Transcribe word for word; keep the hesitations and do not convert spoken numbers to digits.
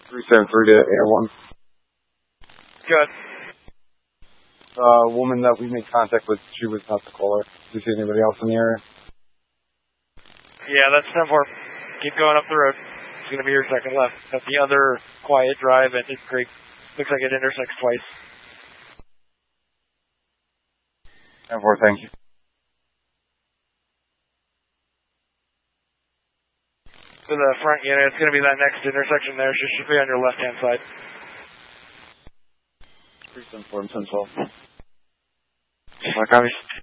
three seven three to Air one. Good. The uh, woman that we made contact with, she was not the caller. Did you see anybody else in the area? Yeah, that's ten four. Keep going up the road. It's going to be your second left. That's the other quiet drive at Hidden Creek. Looks like it intersects twice. ten four, thank you. To the front unit, it's going to be that next intersection there. She should be on your left-hand side. three seven four, ten twelve. Copy.